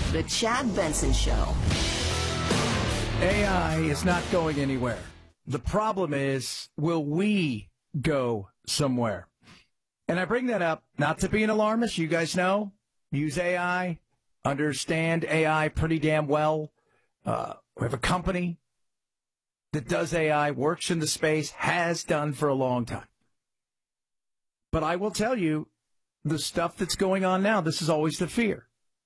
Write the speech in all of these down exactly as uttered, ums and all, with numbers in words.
The Chad Benson Show. A I is not going anywhere. The problem is, will we go somewhere? And I bring that up not to be an alarmist. You guys know, use A I, understand A I pretty damn well. Uh, we have a company that does A I, works in the space, has done for a long time. But I will tell you, the stuff that's going on now, this is always the fear.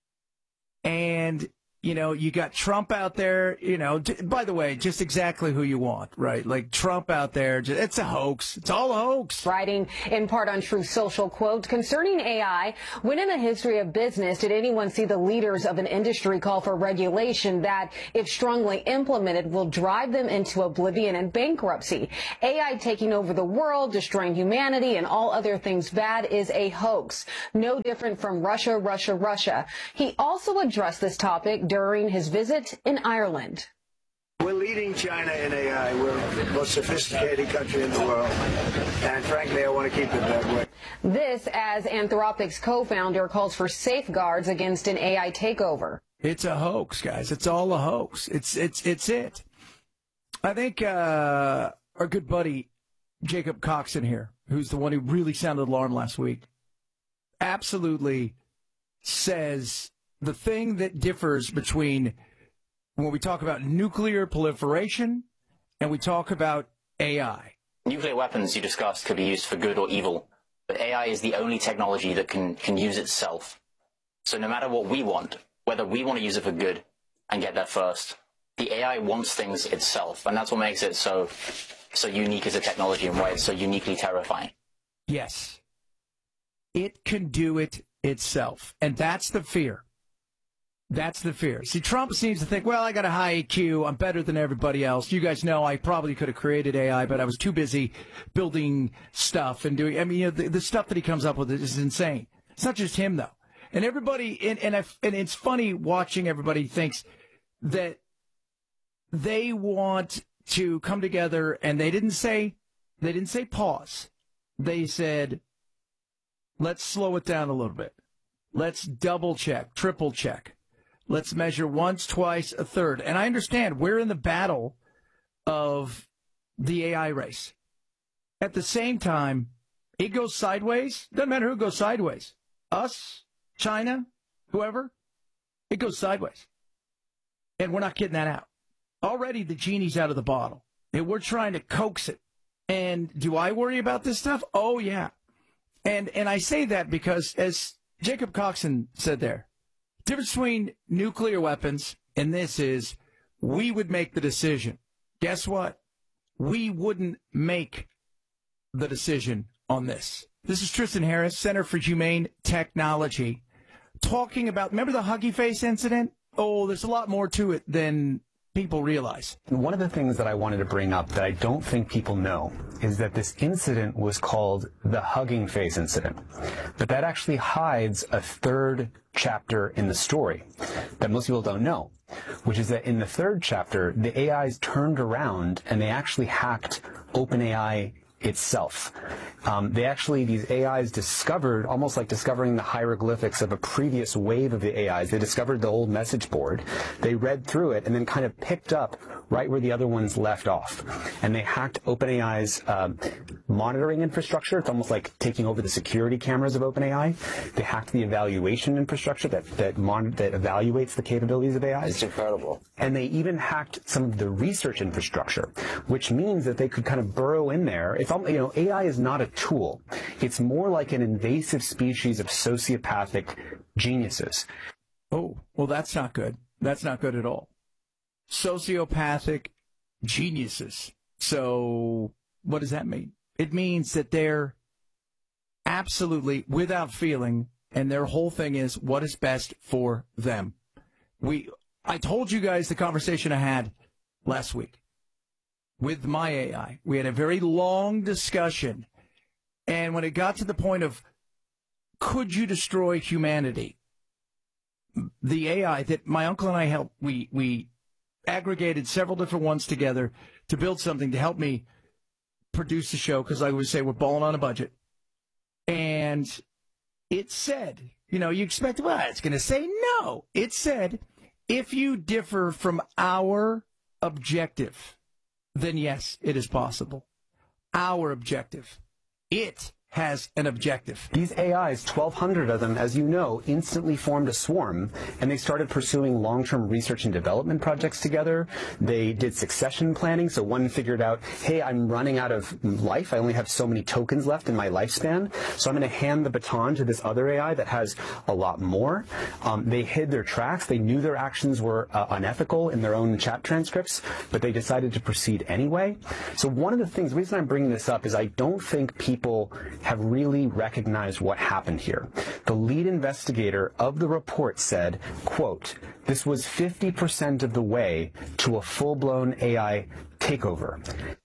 And, you know, you got Trump out there, you know, d- by the way, just exactly who you want, right? Like Trump out there, just, it's a hoax. It's all a hoax. Writing in part on Truth Social, quote, concerning A I, when in the history of business did anyone see the leaders of an industry call for regulation that, if strongly implemented, will drive them into oblivion and bankruptcy? A I taking over the world, destroying humanity, and all other things bad is a hoax. No different from Russia, Russia, Russia. He also addressed this topic during his visit in Ireland. We're leading China in A I. We're the most sophisticated country in the world. And frankly, I want to keep it that way. This as Anthropic's co-founder calls for safeguards against an A I takeover. It's a hoax, guys. It's all a hoax. It's it's it's it. I think uh, our good buddy Jacob Coxon here, who's the one who really sounded alarm last week, absolutely says the thing that differs between when we talk about nuclear proliferation and we talk about A I. Nuclear weapons, you discussed, could be used for good or evil, but A I is the only technology that can, can use itself. So no matter what we want, whether we want to use it for good and get there first, the A I wants things itself, and that's what makes it so so unique as a technology and why it's so uniquely terrifying. Yes. It can do it itself, and that's the fear. That's the fear. See, Trump seems to think, well, I got a high I Q. I'm better than everybody else. You guys know I probably could have created A I, but I was too busy building stuff and doing, I mean, you know, the, the stuff that he comes up with is insane. It's not just him, though. And everybody, and, and, I, and it's funny watching everybody thinks that they want to come together, and they didn't say, they didn't say pause. They said, let's slow it down a little bit. Let's double check, triple check. Let's measure once, twice, a third. And I understand we're in the battle of the A I race. At the same time, it goes sideways. Doesn't matter who goes sideways. Us, China, whoever, it goes sideways. And we're not getting that out. Already the genie's out of the bottle. And we're trying to coax it. And do I worry about this stuff? Oh, yeah. And and I say that because, as Jacob Coxon said there, the difference between nuclear weapons and this is we would make the decision. Guess what? We wouldn't make the decision on this. This is Tristan Harris, Center for Humane Technology, talking about, remember the Huggy Face incident? Oh, there's a lot more to it than people realize. One of the things that I wanted to bring up that I don't think people know is that this incident was called the Hugging Face incident. But that actually hides a third chapter in the story that most people don't know, which is that in the third chapter, the A Is turned around and they actually hacked OpenAI itself. Um, they actually, these A Is discovered, almost like discovering the hieroglyphics of a previous wave of the A Is. They discovered the old message board. They read through it and then kind of picked up right where the other ones left off. And they hacked OpenAI's um, monitoring infrastructure. It's almost like taking over the security cameras of OpenAI. They hacked the evaluation infrastructure that that, mon- that evaluates the capabilities of A Is. It's incredible. And they even hacked some of the research infrastructure, which means that they could kind of burrow in there. It's You know, A I is not a tool. It's more like an invasive species of sociopathic geniuses. Oh, well, that's not good. That's not good at all. Sociopathic geniuses. So what does that mean? It means that they're absolutely without feeling, and their whole thing is what is best for them. We, I told you guys the conversation I had last week with my A I. We had a very long discussion. And when it got to the point of, could you destroy humanity? The A I that my uncle and I helped, we, we aggregated several different ones together to build something to help me produce the show, because I would say we're balling on a budget. And it said, you know, you expect, well, it's going to say no. It said, if you differ from our objective, then yes, it is possible. Our objective. It has an objective. These A Is, twelve hundred of them, as you know, instantly formed a swarm, and they started pursuing long-term research and development projects together. They did succession planning, so one figured out, hey, I'm running out of life. I only have so many tokens left in my lifespan, so I'm going to hand the baton to this other A I that has a lot more. Um, they hid their tracks. They knew their actions were uh, unethical in their own chat transcripts, but they decided to proceed anyway. So one of the things, the reason I'm bringing this up is I don't think people have really recognized what happened here. The lead investigator of the report said, quote, this was fifty percent of the way to a full-blown A I takeover.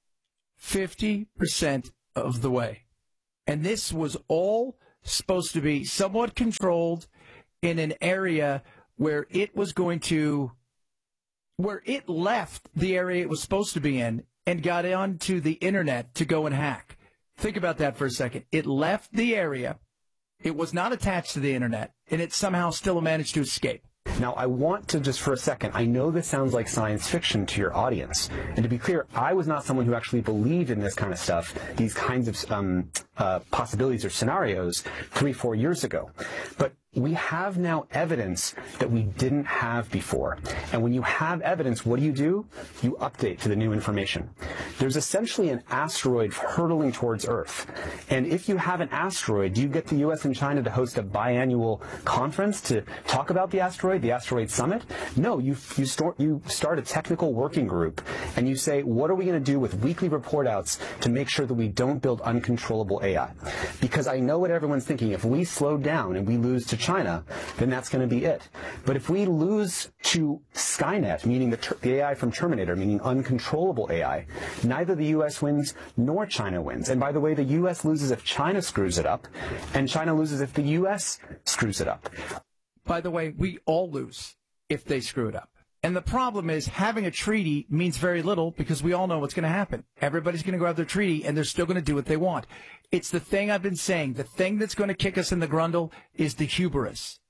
fifty percent of the way. And this was all supposed to be somewhat controlled in an area where it was going to, where it left the area it was supposed to be in and got onto the internet to go and hack. Think about that for a second. It left the area, it was not attached to the internet, and it somehow still managed to escape. Now, I want to just for a second, I know this sounds like science fiction to your audience. And to be clear, I was not someone who actually believed in this kind of stuff, these kinds of um, uh, possibilities or scenarios three, four years ago. But we have now evidence that we didn't have before. And when you have evidence, what do you do? You update to the new information. There's essentially an asteroid hurtling towards Earth. And if you have an asteroid, do you get the U S and China to host a biannual conference to talk about the asteroid, the asteroid summit? No, you, you, start, you start a technical working group and you say, what are we going to do with weekly report outs to make sure that we don't build uncontrollable A I? Because I know what everyone's thinking. If we slow down and we lose to China, then that's going to be it. But if we lose to Skynet, meaning the, the A I from Terminator, meaning uncontrollable A I, neither the U S wins nor China wins. And by the way, the U S loses if China screws it up, and China loses if the U S screws it up. By the way, we all lose if they screw it up. And the problem is having a treaty means very little because we all know what's going to happen. Everybody's going to go have their treaty and they're still going to do what they want. It's the thing I've been saying. The thing that's going to kick us in the grundle is the hubris.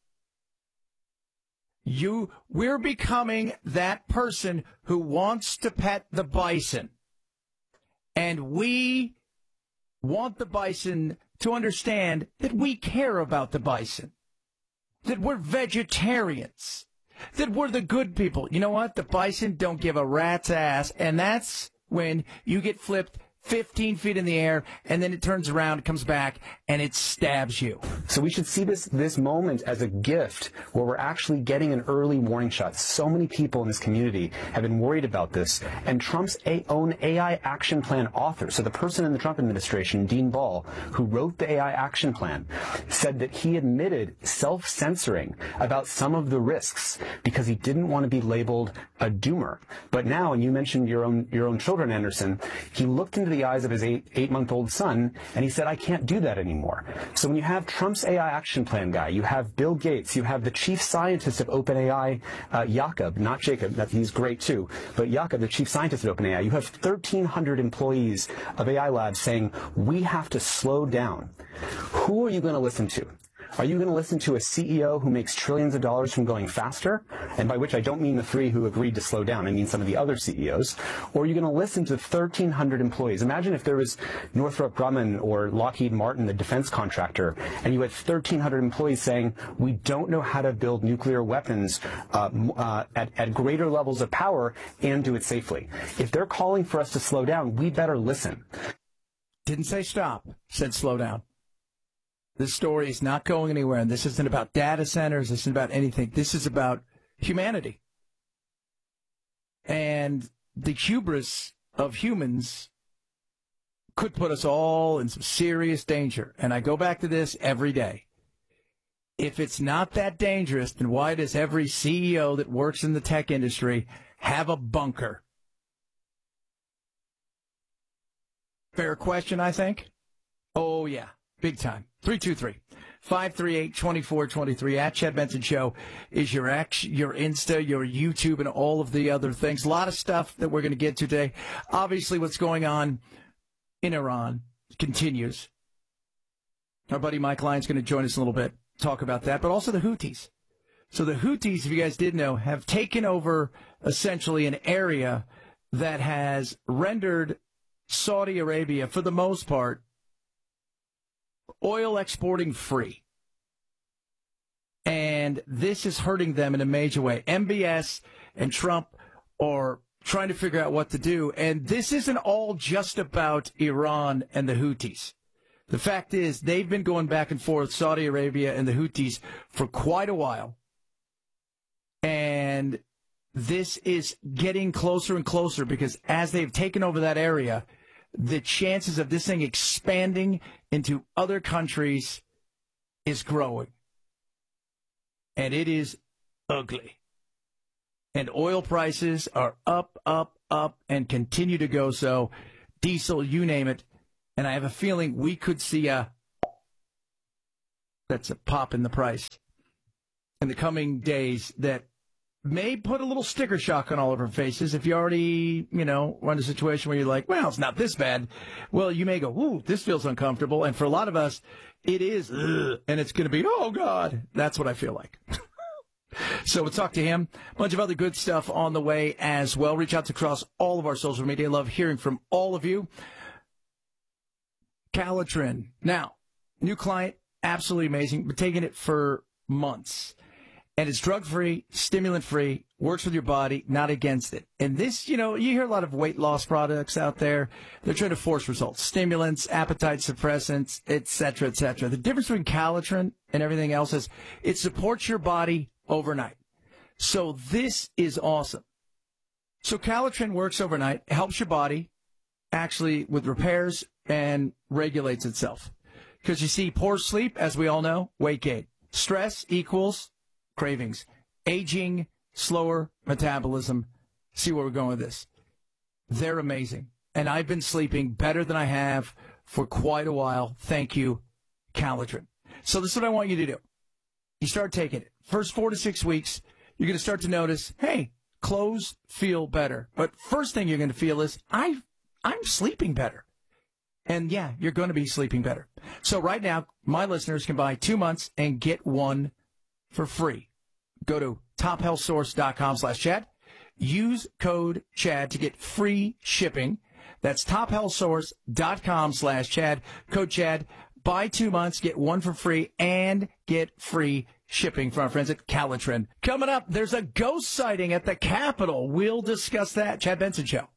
You, we're becoming that person who wants to pet the bison. And we want the bison to understand that we care about the bison. That we're vegetarians. That we're the good people. You know what? The bison don't give a rat's ass, and that's when you get flipped fifteen feet in the air, and then it turns around, it comes back, and it stabs you. So we should see this this moment as a gift where we're actually getting an early warning shot. So many people in this community have been worried about this, and Trump's a- own A I action plan author, so the person in the Trump administration, Dean Ball, who wrote the A I action plan, said that he admitted self-censoring about some of the risks because he didn't want to be labeled a doomer. But now, and you mentioned your own your own children, Anderson, he looked into the eyes of his eight, eight-month-old son, and he said, I can't do that anymore. So when you have Trump's A I action plan guy, you have Bill Gates, you have the chief scientist of OpenAI, uh, Jakob, not Jacob, that he's great too, but Jakob, the chief scientist of OpenAI, you have thirteen hundred employees of A I Labs saying, we have to slow down. Who are you going to listen to? Are you going to listen to a C E O who makes trillions of dollars from going faster? And by which I don't mean the three who agreed to slow down. I mean some of the other C E Os. Or are you going to listen to thirteen hundred employees? Imagine if there was Northrop Grumman or Lockheed Martin, the defense contractor, and you had thirteen hundred employees saying, we don't know how to build nuclear weapons uh, uh, at, at greater levels of power and do it safely. If they're calling for us to slow down, we better listen. Didn't say stop, said slow down. This story is not going anywhere, and this isn't about data centers. This isn't about anything. This is about humanity. And the hubris of humans could put us all in some serious danger. And I go back to this every day. If it's not that dangerous, then why does every C E O that works in the tech industry have a bunker? Fair question, I think. Oh, yeah. Big time. three two three, five three eight, two four two three. At Chad Benson Show is your X, your Insta, your YouTube, and all of the other things. A lot of stuff that we're going to get to today. Obviously, what's going on in Iran continues. Our buddy Mike Lyon's going to join us in a little bit, talk about that, but also the Houthis. So the Houthis, if you guys did know, have taken over essentially an area that has rendered Saudi Arabia, for the most part, oil exporting free. And this is hurting them in a major way. M B S and Trump are trying to figure out what to do. And this isn't all just about Iran and the Houthis. The fact is, they've been going back and forth, Saudi Arabia and the Houthis, for quite a while. And this is getting closer and closer because as they've taken over that area, the chances of this thing expanding into other countries is growing. And it is ugly. And oil prices are up, up, up, and continue to go so. Diesel, you name it. And I have a feeling we could see a, that's a pop in the price in the coming days that may put a little sticker shock on all of our faces. If you already, you know, run a situation where you're like, well, it's not this bad. Well, you may go, ooh, this feels uncomfortable. And for a lot of us, it is, ugh, and it's going to be, oh, God. That's what I feel like. So we'll talk to him. A bunch of other good stuff on the way as well. Reach out to across all of our social media. Love hearing from all of you. Calitrin. Now, new client, absolutely amazing. Been taking it for months. And it's drug-free, stimulant-free, works with your body, not against it. And this, you know, you hear a lot of weight loss products out there. They're trying to force results. Stimulants, appetite suppressants, et cetera, et cetera. The difference between Calitrin and everything else is it supports your body overnight. So this is awesome. So Calitrin works overnight, helps your body actually with repairs and regulates itself. Because you see, poor sleep, as we all know, weight gain. Stress equals cravings. Aging, slower metabolism. See where we're going with this. They're amazing. And I've been sleeping better than I have for quite a while. Thank you, Calitrin. So this is what I want you to do. You start taking it. First four to six weeks, you're going to start to notice, hey, clothes feel better. But first thing you're going to feel is, I, I'm sleeping better. And yeah, you're going to be sleeping better. So right now, my listeners can buy two months and get one for free. Go to top health source dot com slash Chad. Use code Chad to get free shipping. That's top health source dot com slash Chad. Code Chad. Buy two months, get one for free, and get free shipping from our friends at Calitrin. Coming up, there's a ghost sighting at the Capitol. We'll discuss that. Chad Benson Show.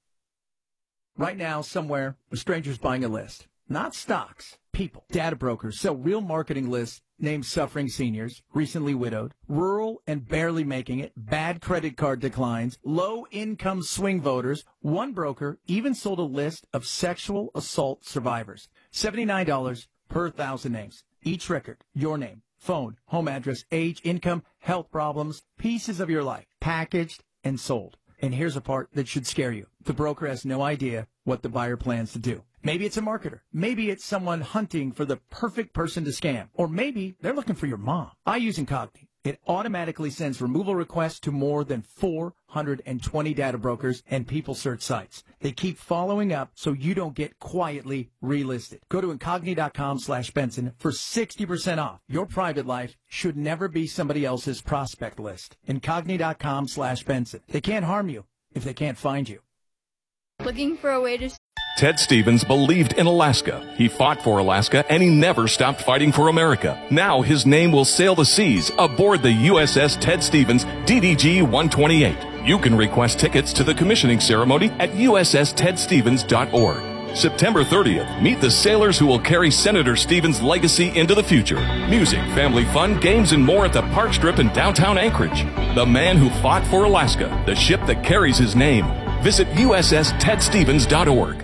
Right now, somewhere, a stranger's buying a list. Not stocks, people. Data brokers sell real marketing lists named suffering seniors, recently widowed, rural and barely making it, bad credit card declines, low-income swing voters. One broker even sold a list of sexual assault survivors. seventy-nine dollars per thousand names. Each record, your name, phone, home address, age, income, health problems, pieces of your life, packaged and sold. And here's a part that should scare you. The broker has no idea what the buyer plans to do. Maybe it's a marketer. Maybe it's someone hunting for the perfect person to scam. Or maybe they're looking for your mom. I use Incogni. It automatically sends removal requests to more than four hundred twenty data brokers and people search sites. They keep following up so you don't get quietly relisted. Go to Incogni dot com slash Benson for sixty percent off. Your private life should never be somebody else's prospect list. Incogni dot com slash Benson. They can't harm you if they can't find you. Looking for a way to... Ted Stevens believed in Alaska. He fought for Alaska, and he never stopped fighting for America. Now his name will sail the seas aboard the U S S Ted Stevens D D G one twenty-eight. You can request tickets to the commissioning ceremony at U S S ted stevens dot org. September thirtieth, meet the sailors who will carry Senator Stevens' legacy into the future. Music, family fun, games, and more at the Park Strip in downtown Anchorage. The man who fought for Alaska, the ship that carries his name. Visit U S S ted stevens dot org.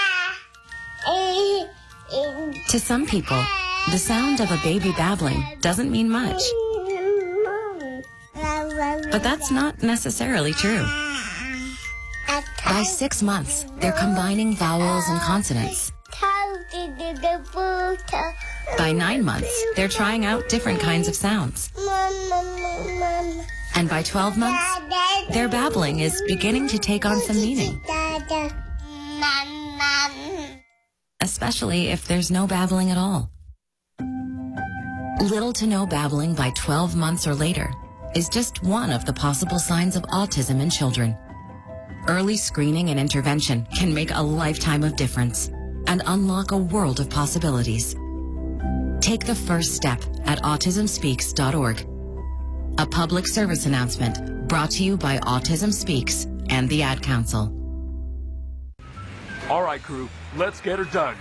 To some people, the sound of a baby babbling doesn't mean much. But that's not necessarily true. By six months, they're combining vowels and consonants. By nine months, they're trying out different kinds of sounds. And by twelve months, their babbling is beginning to take on some meaning. Especially if there's no babbling at all. Little to no babbling by twelve months or later is just one of the possible signs of autism in children. Early screening and intervention can make a lifetime of difference and unlock a world of possibilities. Take the first step at autism speaks dot org. A public service announcement brought to you by Autism Speaks and the Ad Council. All right, crew, let's get her dug.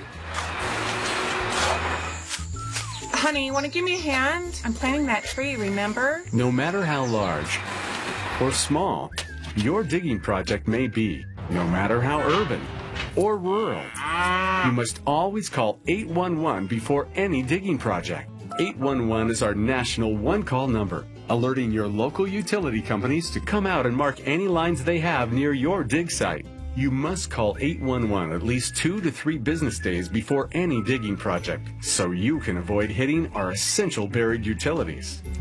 Honey, you want to give me a hand? I'm planting that tree, remember? No matter how large or small your digging project may be, no matter how urban or rural, you must always call eight one one before any digging project. eight one one is our national one-call number, alerting your local utility companies to come out and mark any lines they have near your dig site. You must call eight one one at least two to three business days before any digging project, so you can avoid hitting our essential buried utilities.